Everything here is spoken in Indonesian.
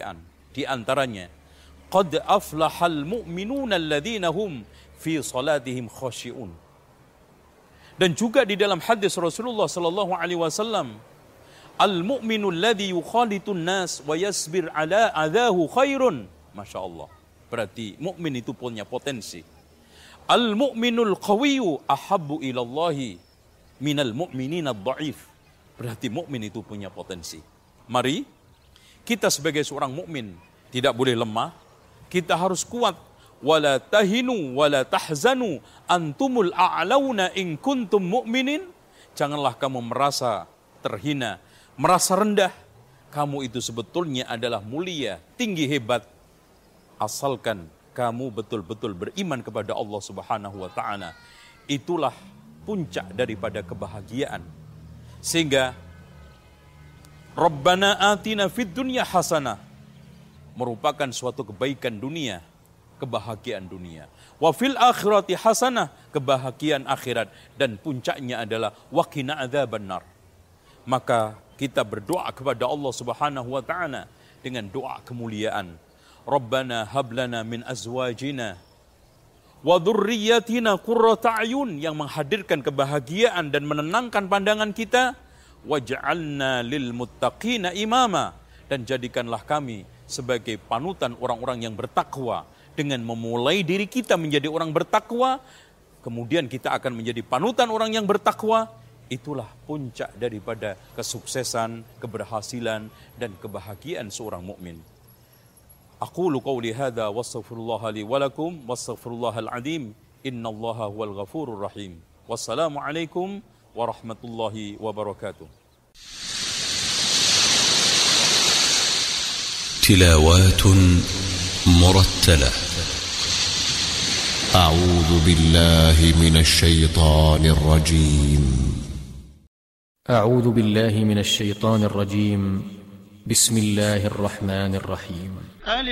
kebahagiaan. Di antaranya, qad aflahal mu'minuna alladhina hum fi salatihim khashi'un. Dan juga di dalam hadis Rasulullah sallallahu alaihi wasallam, al-mu'minu alladhi yukhalitun nas wa yasbir ala adahu khairun. Masya Allah. Berarti mukmin itu punya potensi. Al-mu'minul qawiyyu ahabbu ilallahi minal mu'minina ad-dha'if. Berarti mukmin itu punya potensi. Mari kita sebagai seorang mukmin tidak boleh lemah. Kita harus kuat. Wala tahinu wala tahzanu antumul a'launa in kuntum mu'minin. Janganlah kamu merasa terhina, merasa rendah. Kamu itu sebetulnya adalah mulia, tinggi, hebat. Asalkan kamu betul-betul beriman kepada Allah Subhanahu wa ta'ala. Itulah puncak daripada kebahagiaan. Sehingga Rabbana atina fid dunya hasanah merupakan suatu kebaikan dunia, kebahagiaan dunia. Wa fil akhirati hasanah, kebahagiaan akhirat. Dan puncaknya adalah waqina adzabannar. Maka kita berdoa kepada Allah Subhanahu wa ta'ala dengan doa kemuliaan. Rabbana hablana min azwajina wa dhurriyyatina qurrata a'yun, yang menghadirkan kebahagiaan dan menenangkan pandangan kita. Waj'alna lil muttaqina imama, dan jadikanlah kami sebagai panutan orang-orang yang bertakwa. Dengan memulai diri kita menjadi orang bertakwa, kemudian kita akan menjadi panutan orang yang bertakwa. Itulah puncak daripada kesuksesan, keberhasilan, dan kebahagiaan seorang mukmin. Aqulu qawli hadha wastaghfirullaha li wa lakum wastaghfirullahal azim innallaha huwal ghafurur rahim. Wassalamu alaikum warahmatullahi wabarakatuh. تلاوات مرتلة. أعوذ بالله من الشيطان الرجيم. أعوذ بالله من الشيطان الرجيم. بسم الله الرحمن الرحيم.